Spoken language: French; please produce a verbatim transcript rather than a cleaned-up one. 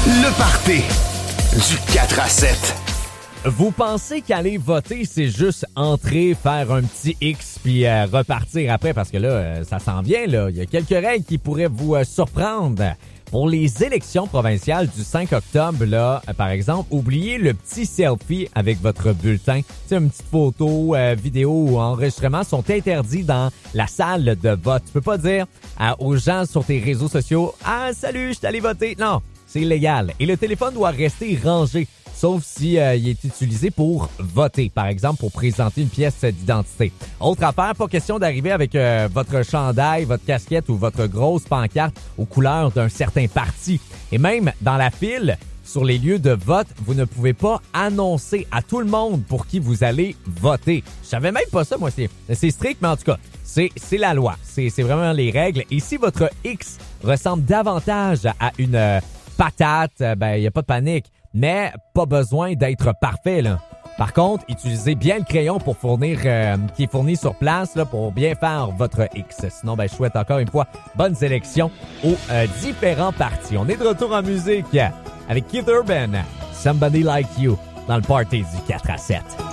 Le party du quatre à sept. Vous pensez qu'aller voter, c'est juste entrer, faire un petit X puis euh, repartir après? Parce que là, euh, ça s'en vient, là. Il y a quelques règles qui pourraient vous euh, surprendre. Pour les élections provinciales du cinq octobre, là, euh, par exemple, oubliez le petit selfie avec votre bulletin. Tu sais, une petite photo, euh, vidéo ou enregistrement sont interdits dans la salle de vote. Tu peux pas dire euh, aux gens sur tes réseaux sociaux « Ah, salut, je suis allé voter ». Non, c'est illégal. Et le téléphone doit rester rangé. Sauf si euh, il est utilisé pour voter, par exemple pour présenter une pièce d'identité. Autre affaire, pas question d'arriver avec euh, votre chandail, votre casquette ou votre grosse pancarte aux couleurs d'un certain parti. Et même dans la file, sur les lieux de vote, vous ne pouvez pas annoncer à tout le monde pour qui vous allez voter. Je savais même pas ça, moi. C'est, c'est strict, mais en tout cas, c'est, c'est la loi. C'est, c'est vraiment les règles. Et si votre X ressemble davantage à une euh, patate, euh, ben, il n'y a pas de panique. Mais pas besoin d'être parfait, là. Par contre, utilisez bien le crayon pour fournir euh, qui est fourni sur place là, pour bien faire votre X. Sinon, ben, je souhaite encore une fois bonnes élections aux euh, différents partis. On est de retour en musique avec Keith Urban, Somebody Like You, dans le party du quatre à sept.